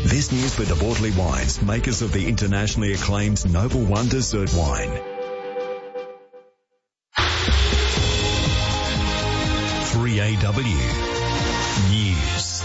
This news for the Bortley Wines, makers of the internationally acclaimed Noble One Dessert Wine. 3AW News.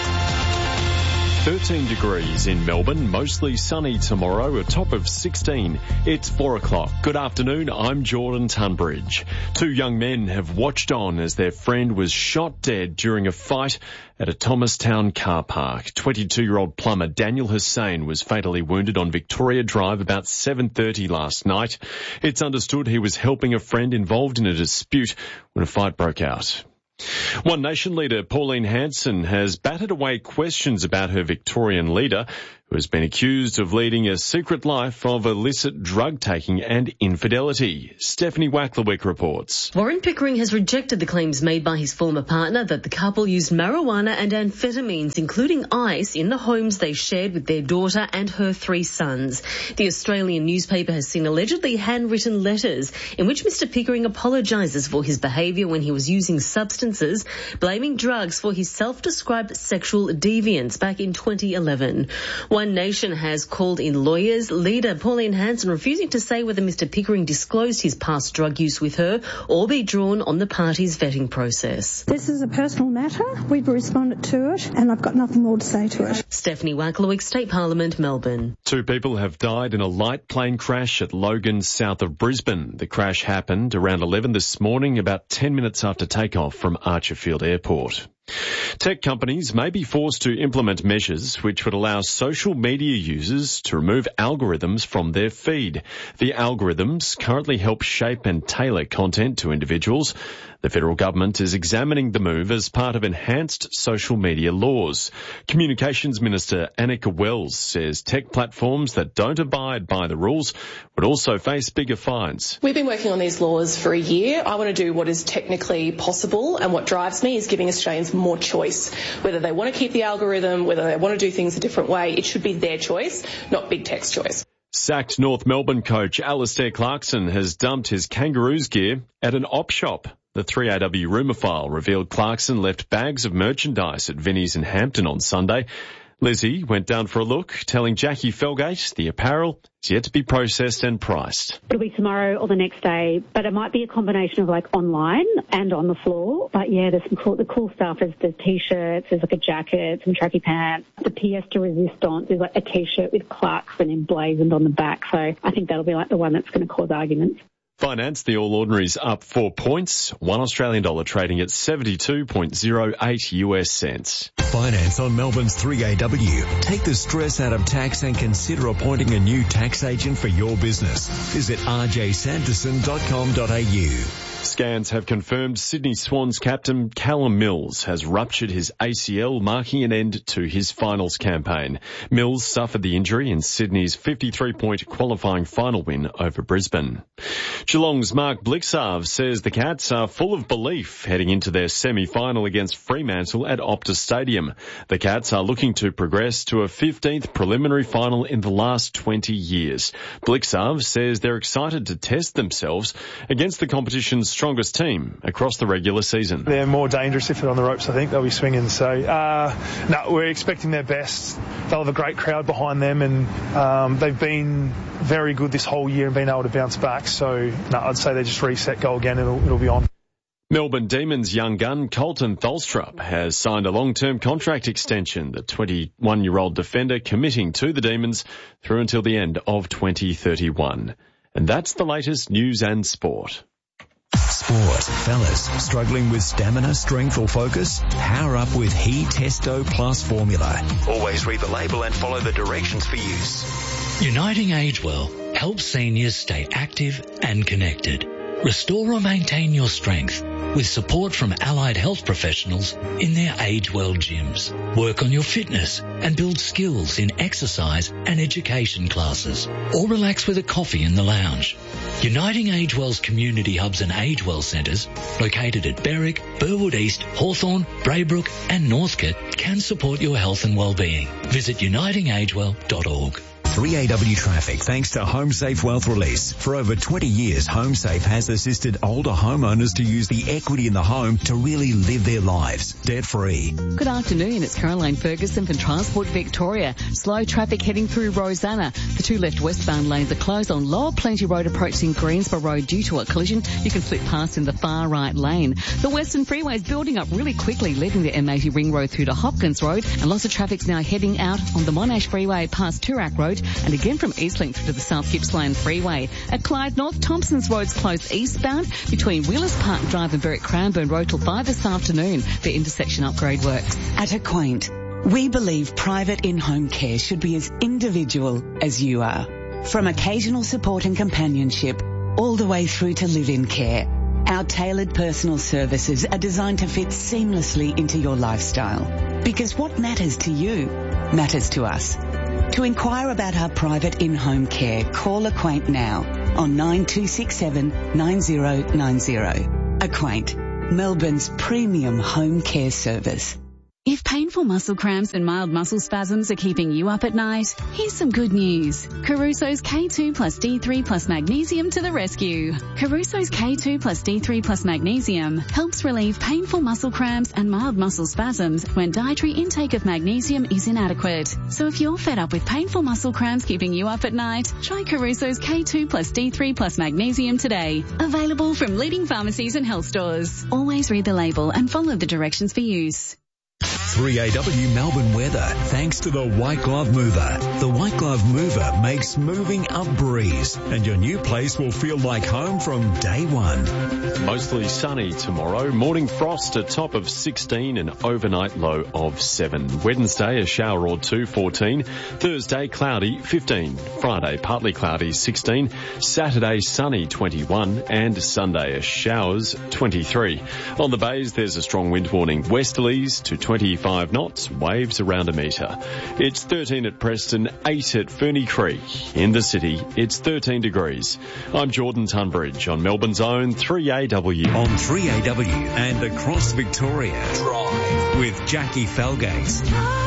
13 degrees in Melbourne, mostly sunny tomorrow, a top of 16. It's 4 o'clock. Good afternoon, I'm Jordan Tunbridge. Two young men have watched on as their friend was shot dead during a fight at a Thomastown car park. 22-year-old plumber Daniel Hussain was fatally wounded on Victoria Drive about 7:30 last night. It's understood he was helping a friend involved in a dispute when a fight broke out. One Nation leader Pauline Hanson has batted away questions about her Victorian leader, who has been accused of leading a secret life of illicit drug-taking and infidelity. Stephanie Wacklewick reports. Warren Pickering has rejected the claims made by his former partner that the couple used marijuana and amphetamines, including ice, in the homes they shared with their daughter and her 3 sons. The Australian newspaper has seen allegedly handwritten letters in which Mr Pickering apologises for his behaviour when he was using substances, blaming drugs for his self-described sexual deviance back in 2011. One Nation has called in lawyers. Leader Pauline Hanson refusing to say whether Mr Pickering disclosed his past drug use with her or be drawn on the party's vetting process. This is a personal matter. We've responded to it and I've got nothing more to say to it. Stephanie Wacklewick, State Parliament, Melbourne. 2 people have died in a light plane crash at Logan, south of Brisbane. The crash happened around 11 this morning, about 10 minutes after takeoff from Archerfield Airport. Tech companies may be forced to implement measures which would allow social media users to remove algorithms from their feed. The algorithms currently help shape and tailor content to individuals. The federal government is examining the move as part of enhanced social media laws. Communications Minister Annika Wells says tech platforms that don't abide by the rules would also face bigger fines. We've been working on these laws for a year. I want to do what is technically possible, and what drives me is giving Australians more choice. Whether they want to keep the algorithm, whether they want to do things a different way, it should be their choice, not Big Tech's choice. Sacked North Melbourne coach Alastair Clarkson has dumped his Kangaroos gear at an op shop. The 3AW rumour file revealed Clarkson left bags of merchandise at Vinnie's in Hampton on Sunday. Lizzie went down for a look, telling Jackie Felgate the apparel is yet to be processed and priced. It'll be tomorrow or the next day, but it might be a combination of like online and on the floor. But yeah, there's the cool stuff is the T-shirts, there's like a jacket, some tracky pants. The pièce de résistance is like a T-shirt with Clarkson emblazoned on the back. So I think that'll be like the one that's going to cause arguments. Finance, the All Ordinaries up 4 points, $1 Australian dollar trading at 72.08 US cents. Finance on Melbourne's 3AW. Take the stress out of tax and consider appointing a new tax agent for your business. Visit rjsanderson.com.au. Scans have confirmed Sydney Swans captain Callum Mills has ruptured his ACL, marking an end to his finals campaign. Mills suffered the injury in Sydney's 53-point qualifying final win over Brisbane. Geelong's Mark Blixarve says the Cats are full of belief heading into their semi-final against Fremantle at Optus Stadium. The Cats are looking to progress to a 15th preliminary final in the last 20 years. Blixarve says they're excited to test themselves against the competition's strongest team across the regular season. They're more dangerous if they're on the ropes, I think. They'll be swinging. So, we're expecting their best. They'll have a great crowd behind them, and they've been very good this whole year and been able to bounce back. So, I'd say they just reset, go again, it'll be on. Melbourne Demons young gun Colton Tholstrup has signed a long-term contract extension, the 21-year-old defender committing to the Demons through until the end of 2031. And that's the latest news and sport. Sport. Fellas, struggling with stamina, strength or focus? Power up with He Testo Plus formula. Always read the label and follow the directions for use. Uniting Agewell helps seniors stay active and connected. Restore or maintain your strength with support from allied health professionals in their Agewell gyms. Work on your fitness and build skills in exercise and education classes, or relax with a coffee in the lounge. Uniting Agewell's community hubs and Agewell centres, located at Berwick, Burwood East, Hawthorn, Braybrook and Northcote, can support your health and well-being. Visit unitingagewell.org. 3AW traffic thanks to HomeSafe Wealth Release. For over 20 years, HomeSafe has assisted older homeowners to use the equity in the home to really live their lives debt-free. Good afternoon, it's Caroline Ferguson from Transport Victoria. Slow traffic heading through Rosanna. The two left westbound lanes are closed on Lower Plenty Road approaching Greensborough Road due to a collision. You can slip past in the far right lane. The Western Freeway is building up really quickly, leading the M80 Ring Road through to Hopkins Road, and lots of traffic's now heading out on the Monash Freeway past Toorak Road, and again from Eastlink through to the South Gippsland Freeway. At Clyde North, Thompson's Road's closed eastbound between Wheelers Park Drive and Berwick Cranbourne Road till 5 this afternoon for intersection upgrade works. At Acquaint, we believe private in-home care should be as individual as you are. From occasional support and companionship, all the way through to live-in care. Our tailored personal services are designed to fit seamlessly into your lifestyle. Because what matters to you matters to us. To inquire about our private in-home care, call Acquaint now on 9267 9090. Acquaint, Melbourne's premium home care service. If painful muscle cramps and mild muscle spasms are keeping you up at night, here's some good news. Caruso's K2 plus D3 plus magnesium to the rescue. Caruso's K2 plus D3 plus magnesium helps relieve painful muscle cramps and mild muscle spasms when dietary intake of magnesium is inadequate. So if you're fed up with painful muscle cramps keeping you up at night, try Caruso's K2 plus D3 plus magnesium today. Available from leading pharmacies and health stores. Always read the label and follow the directions for use. 3AW Melbourne weather, thanks to the White Glove Mover. The White Glove Mover makes moving a breeze, and your new place will feel like home from day one. Mostly sunny tomorrow. Morning frost, a top of 16 and overnight low of 7. Wednesday, a shower or two, 14. Thursday, cloudy, 15. Friday, partly cloudy, 16. Saturday, sunny, 21. And Sunday, a showers, 23. On the bays, there's a strong wind warning. Westerlies to 25 knots, waves around a metre. It's 13 at Preston, 8 at Ferny Creek. In the city, it's 13 degrees. I'm Jordan Tunbridge on Melbourne's own 3AW. On 3AW and across Victoria. Drive with Jackie Felgate.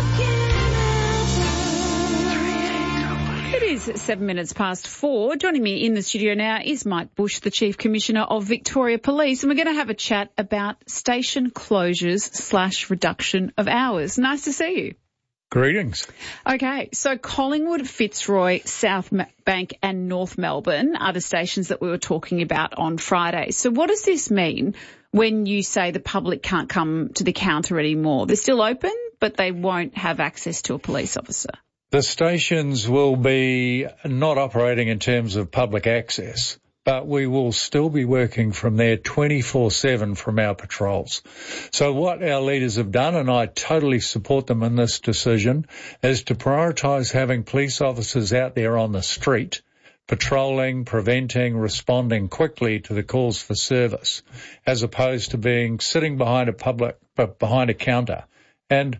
It is 7 minutes past 4. Joining me in the studio now is Mike Bush, the Chief Commissioner of Victoria Police, and we're going to have a chat about station closures / reduction of hours. Nice to see you. Greetings. Okay, so Collingwood, Fitzroy, South Bank and North Melbourne are the stations that we were talking about on Friday. So what does this mean when you say the public can't come to the counter anymore? They're still open, but they won't have access to a police officer. The stations will be not operating in terms of public access, but we will still be working from there 24/7 from our patrols. So what our leaders have done, and I totally support them in this decision, is to prioritise having police officers out there on the street, patrolling, preventing, responding quickly to the calls for service, as opposed to sitting behind a counter. And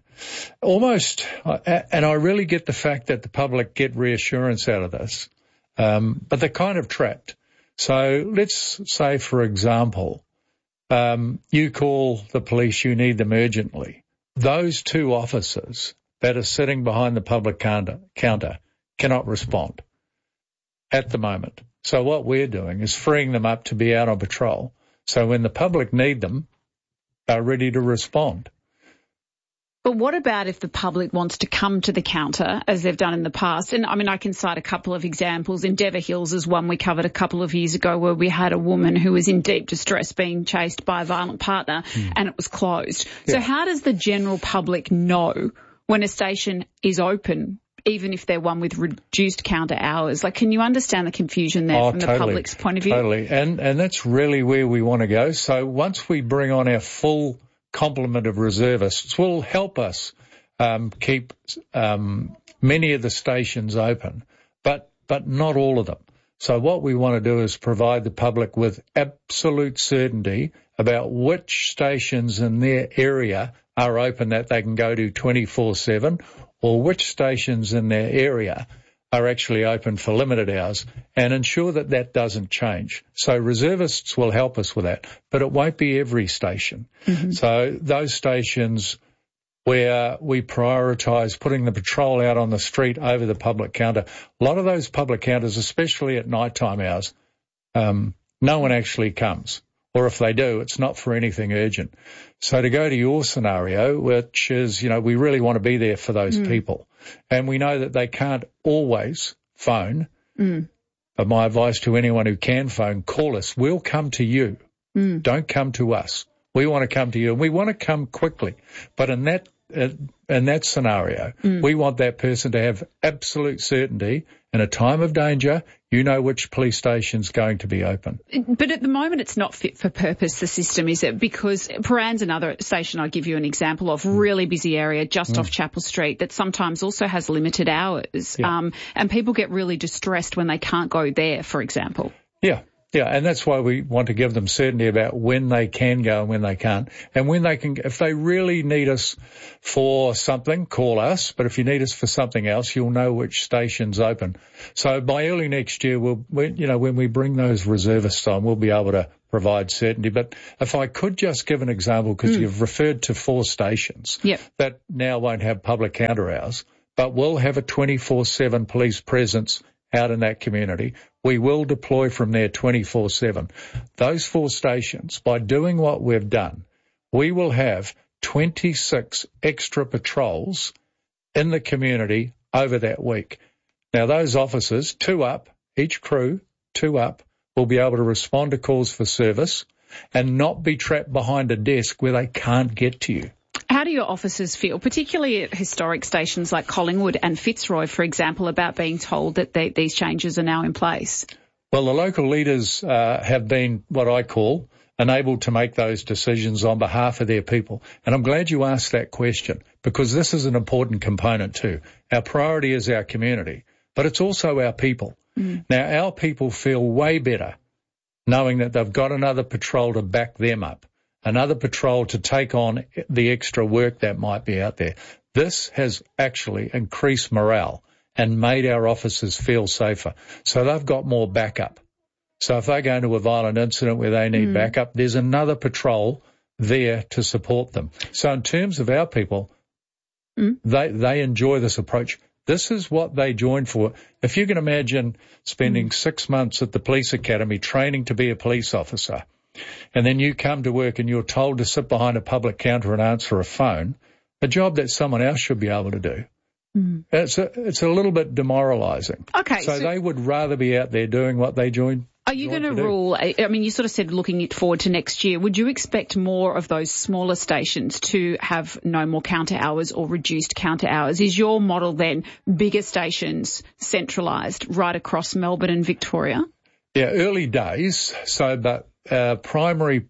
I really get the fact that the public get reassurance out of this, but they're kind of trapped. So let's say, for example, you call the police, you need them urgently. Those two officers that are sitting behind the public counter cannot respond at the moment. So what we're doing is freeing them up to be out on patrol. So when the public need them, they're ready to respond. But what about if the public wants to come to the counter, as they've done in the past? And, I mean, I can cite a couple of examples. Endeavour Hills is one we covered a couple of years ago where we had a woman who was in deep distress being chased by a violent partner and it was closed. Yeah. So how does the general public know when a station is open, even if they're one with reduced counter hours? Like, can you understand the confusion there from the public's point of view? Totally. And that's really where we want to go. So once we bring on our full complement of reservists, will help us keep many of the stations open, but not all of them. So what we want to do is provide the public with absolute certainty about which stations in their area are open that they can go to 24/7, or which stations in their area are actually open for limited hours, and ensure that that doesn't change. So reservists will help us with that, but it won't be every station. Mm-hmm. So those stations where we prioritise putting the patrol out on the street over the public counter. A lot of those public counters, especially at nighttime hours, no one actually comes. Or if they do, it's not for anything urgent. So to go to your scenario, which is, we really want to be there for those people. And we know that they can't always phone. But my advice to anyone who can phone, call us. We'll come to you. Don't come to us. We want to come to you, and we want to come quickly. But in that scenario, we want that person to have absolute certainty in a time of danger. You know which police station's going to be open. But at the moment, it's not fit for purpose, the system, is it? Because Paran's another station I'll give you an example of, really busy area just off Chapel Street that sometimes also has limited hours. Yeah. And people get really distressed when they can't go there, for example. Yeah. Yeah, and that's why we want to give them certainty about when they can go and when they can't. And when they can, if they really need us for something, call us. But if you need us for something else, you'll know which station's open. So by early next year, when we bring those reservists on, we'll be able to provide certainty. But if I could just give an example, because you've referred to 4 stations that now won't have public counter hours, but will have a 24/7 police presence out in that community. We will deploy from there 24/7. Those 4 stations, by doing what we've done, we will have 26 extra patrols in the community over that week. Now, those officers, 2 up, each crew, 2 up, will be able to respond to calls for service and not be trapped behind a desk where they can't get to you. How do your officers feel, particularly at historic stations like Collingwood and Fitzroy, for example, about being told that these changes are now in place? Well, the local leaders have been what I call enabled to make those decisions on behalf of their people. And I'm glad you asked that question, because this is an important component too. Our priority is our community, but it's also our people. Now, our people feel way better knowing that they've got another patrol to back them up, another patrol to take on the extra work that might be out there. This has actually increased morale and made our officers feel safer. So they've got more backup. So if they go into a violent incident where they need backup, there's another patrol there to support them. So in terms of our people, they enjoy this approach. This is what they joined for. If you can imagine spending 6 months at the police academy training to be a police officer, and then you come to work and you're told to sit behind a public counter and answer a phone, a job that someone else should be able to do. It's a little bit demoralising. Okay. So they would rather be out there doing what they joined. Are you going to rule, I mean, you sort of said looking forward to next year, would you expect more of those smaller stations to have no more counter hours or reduced counter hours? Is your model then bigger stations centralised right across Melbourne and Victoria? Yeah, early days. But our priority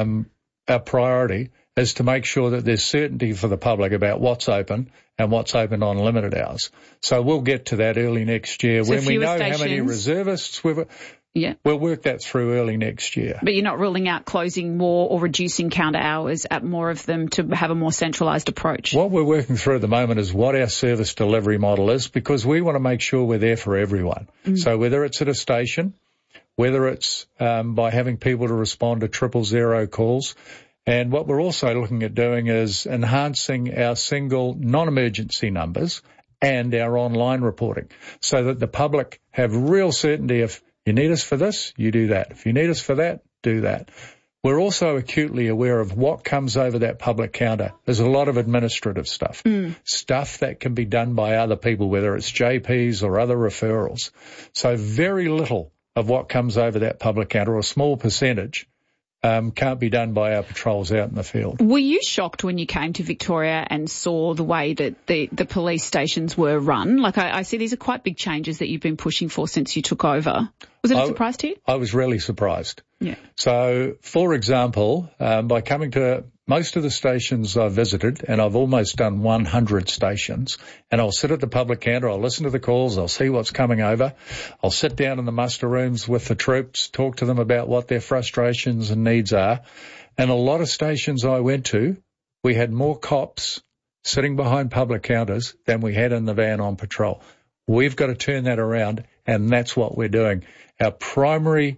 is to make sure that there's certainty for the public about what's open and what's open on limited hours. So we'll get to that early next year. So when we know how many reservists we'll work that through early next year. But you're not ruling out closing more or reducing counter hours at more of them to have a more centralised approach? What we're working through at the moment is what our service delivery model is, because we want to make sure we're there for everyone. So whether it's at a station, whether it's by having people to respond to 000 calls, and what we're also looking at doing is enhancing our single non-emergency numbers and our online reporting so that the public have real certainty. If you need us for this, you do that. If you need us for that, do that. We're also acutely aware of what comes over that public counter. There's a lot of administrative stuff, stuff that can be done by other people, whether it's JPs or other referrals. So very little of what comes over that public counter, or a small percentage, can't be done by our patrols out in the field. Were you shocked when you came to Victoria and saw the way that the police stations were run? Like, I see these are quite big changes that you've been pushing for since you took over. Was it a surprise to you? I was really surprised. Yeah. So, for example, by coming to most of the stations I've visited, and I've almost done 100 stations, and I'll sit at the public counter, I'll listen to the calls, I'll see what's coming over, I'll sit down in the muster rooms with the troops, talk to them about what their frustrations and needs are. And a lot of stations I went to, we had more cops sitting behind public counters than we had in the van on patrol. We've got to turn that around, and that's what we're doing. Our primary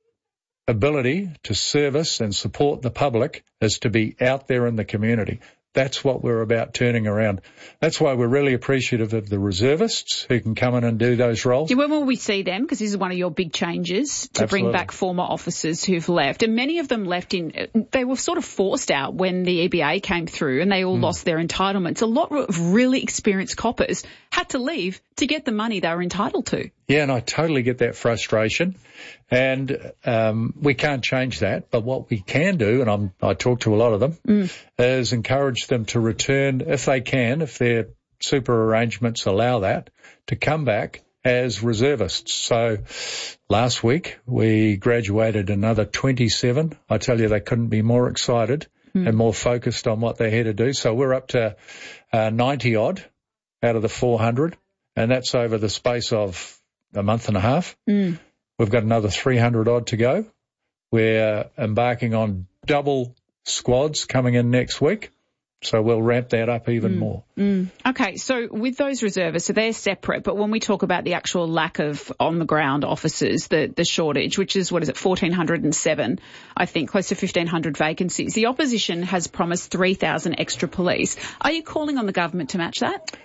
ability to service and support the public is to be out there in the community. that's what we're about turning around. That's why we're really appreciative of the reservists who can come in and do those roles. Yeah, when will we see them? Because this is one of your big changes to bring back former officers who've left. And many of them left they were sort of forced out when the EBA came through and they all lost their entitlements. A lot of really experienced coppers had to leave to get the money they were entitled to. Yeah, and I totally get that frustration. And we can't change that. But what we can do, and I talk to a lot of them, is encourage them to return if they can, if their super arrangements allow that, to come back as reservists. So last week we graduated another 27. I tell you, they couldn't be more excited and more focused on what they're here to do. So we're up to 90 odd out of the 400, and that's over the space of a month and a half. We've got another 300 odd to go. We're embarking on double squads coming in next week. So we'll ramp that up even more. Okay, so with those reservists, so they're separate, but when we talk about the actual lack of on-the-ground officers, the shortage, which is, 1,407, I think, close to 1,500 vacancies, the opposition has promised 3,000 extra police. Are you calling on the government to match that?